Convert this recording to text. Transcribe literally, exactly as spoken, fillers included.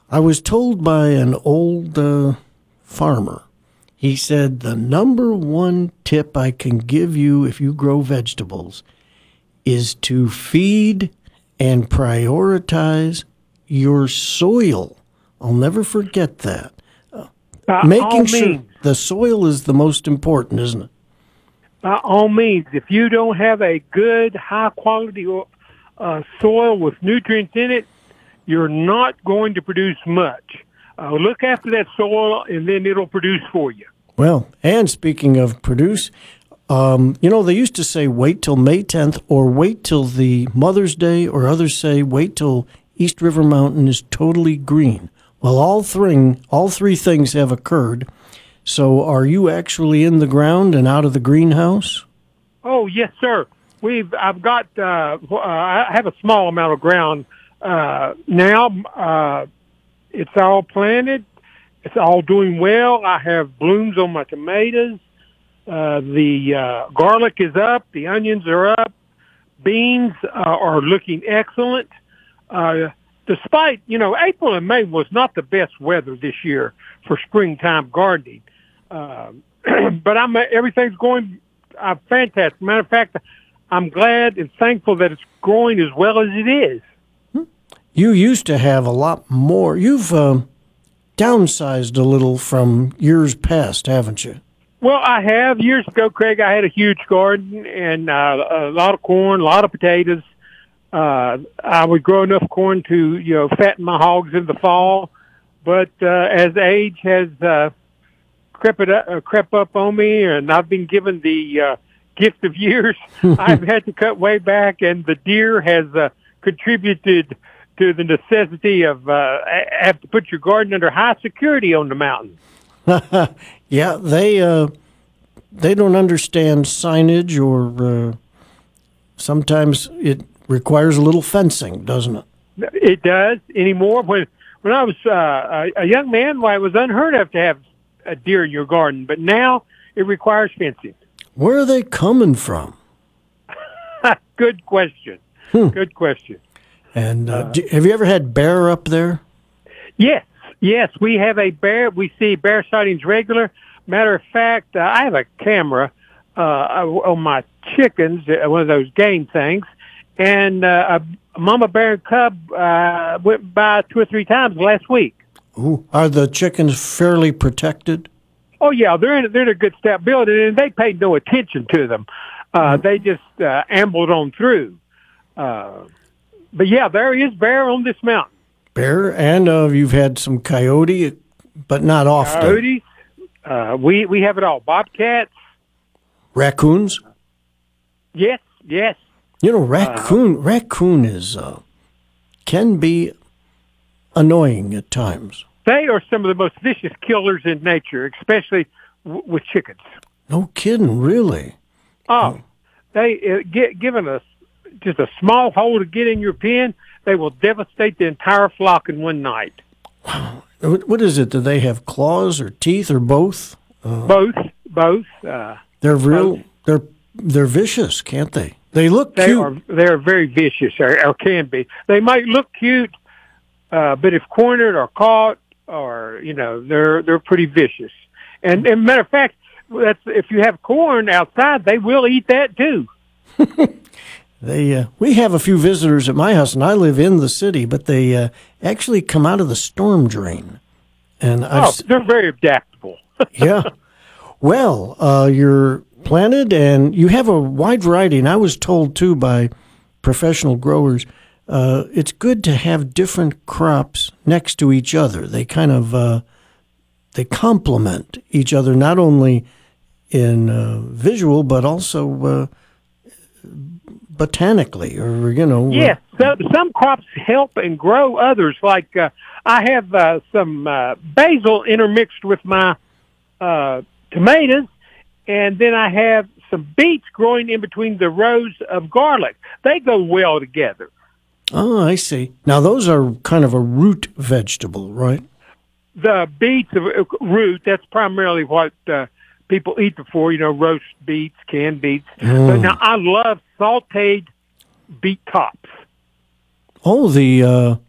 I was told by an old uh, farmer, he said, the number one tip I can give you if you grow vegetables is to feed and prioritize your soil. I'll never forget that. Uh, By making all sure means, the soil is the most important, isn't it? by all means, if you don't have a good, high-quality uh, soil with nutrients in it, you're not going to produce much. Uh, look after that soil, and then it'll produce for you. Well, and speaking of produce, um, you know, they used to say wait till May tenth or wait till the Mother's Day, or others say wait till East River Mountain is totally green. Well, all three, all three things have occurred. So are you actually in the ground and out of the greenhouse? Oh, yes, sir. We've I've got uh, uh, I have a small amount of ground uh, now. Uh, it's all planted. It's all doing well. I have blooms on my tomatoes. Uh, the uh, garlic is up. The onions are up. Beans uh, are looking excellent. Uh, despite, you know, April and May was not the best weather this year for springtime gardening. Uh, but I'm everything's going uh, fantastic. Matter of fact, I'm glad and thankful that it's growing as well as it is. You used to have a lot more. You've uh, downsized a little from years past, haven't you? Well, I have. Years ago, Craig, I had a huge garden and uh, a lot of corn, a lot of potatoes. Uh, I would grow enough corn to, you know, fatten my hogs in the fall. But uh, as age has uh, crept, it up, uh, crept up on me, and I've been given the uh, gift of years, I've had to cut way back, and the deer has uh, contributed to the necessity of uh, have to put your garden under high security on the mountain. Yeah, they uh, they don't understand signage, or uh, sometimes it requires a little fencing, doesn't it? It does anymore. When when I was uh, a, a young man, why, it was unheard of to have a deer in your garden, but now it requires fencing. Where are they coming from? Good question. Hmm. Good question. And uh, do, have you ever had bear up there? Yes, yes, we have a bear. We see bear sightings regular. Matter of fact, uh, I have a camera uh, on my chickens, uh, one of those game things, and uh, a mama bear and cub uh, went by two or three times last week. Ooh. Are the chickens fairly protected? Oh yeah, they're in they're in a good stout building, and they paid no attention to them. Uh, mm-hmm. They just uh, ambled on through. Uh, but yeah, there is bear on this mountain. Bear, and uh, you've had some coyote, but not often. Coyotes. Uh, we we have it all. Bobcats. Raccoons. Yes, yes. You know, raccoon uh, raccoon is uh, can be annoying at times. They are some of the most vicious killers in nature, especially w- with chickens. No kidding, really. Oh, they uh, get given us just a small hole to get in your pen, they will devastate the entire flock in one night. Wow. What is it? Do they have claws or teeth or both? Uh, both, both. Uh, they're real. both. They're they're vicious, can't they? They look they cute. Are, they are very vicious, or, or can be. They might look cute, uh, but if cornered or caught, or you know, they're they're pretty vicious. And, and matter of fact, that's if you have corn outside, they will eat that too. They uh, we have a few visitors at my house, and I live in the city, but they uh, actually come out of the storm drain. And I've oh, they're very adaptable. Yeah. Well, uh, you're planted, and you have a wide variety. And I was told too by professional growers, uh, it's good to have different crops next to each other. They kind of uh, they complement each other, not only in uh, visual but also uh, botanically, or you know. Yes, so, some crops help and grow others. Like uh, I have uh, some uh, basil intermixed with my uh, tomatoes, and then I have some beets growing in between the rows of garlic. They go well together. Oh, I see. Now those are kind of a root vegetable, right? The beets, uh, root, that's primarily what uh, people eat it for, you know, roast beets, canned beets. Mm. But now I love sauteed beet tops. Oh, the uh,